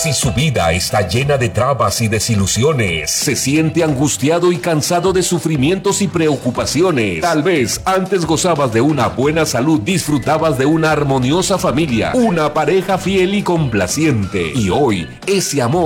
Si su vida está llena de trabas y desilusiones, se siente angustiado y cansado de sufrimientos y preocupaciones, tal vez antes gozabas de una buena salud, disfrutabas de una armoniosa familia, una pareja fiel y complaciente, y hoy ese amor